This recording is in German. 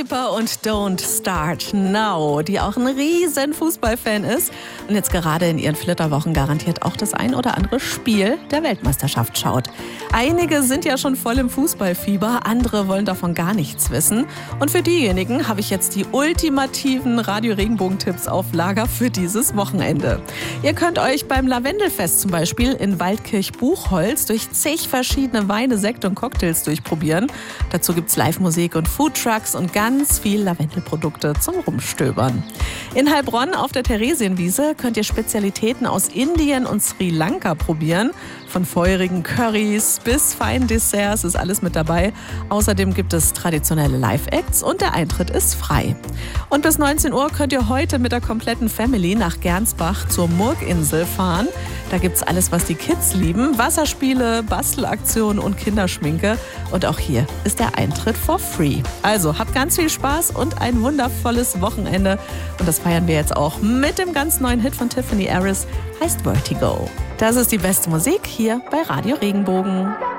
Lipa und Don't Start Now, die auch ein riesen Fußballfan ist und jetzt gerade in ihren Flitterwochen garantiert auch das ein oder andere Spiel der Weltmeisterschaft schaut. Einige sind ja schon voll im Fußballfieber, andere wollen davon gar nichts wissen. Und für diejenigen habe ich jetzt die ultimativen Radio-Regenbogen-Tipps auf Lager für dieses Wochenende. Ihr könnt euch beim Lavendelfest zum Beispiel in Waldkirch-Buchholz durch zig verschiedene Weine, Sekt und Cocktails durchprobieren. Dazu gibt's Live-Musik und Foodtrucks und ganz viel Lavendelprodukte zum Rumstöbern. In Heilbronn auf der Theresienwiese könnt ihr Spezialitäten aus Indien und Sri Lanka probieren. Von feurigen Currys bis feinen Desserts ist alles mit dabei. Außerdem gibt es traditionelle Live-Acts und der Eintritt ist frei. Und bis 19 Uhr könnt ihr heute mit der kompletten Family nach Gernsbach zur Murginsel fahren. Da gibt's alles, was die Kids lieben. Wasserspiele, Bastelaktionen und Kinderschminke. Und auch hier ist der Eintritt for free. Also habt ganz viel Spaß und ein wundervolles Wochenende. Und das feiern wir jetzt auch mit dem ganz neuen Hit von Tiffany Harris, heißt Vertigo. Das ist die beste Musik hier bei Radio Regenbogen.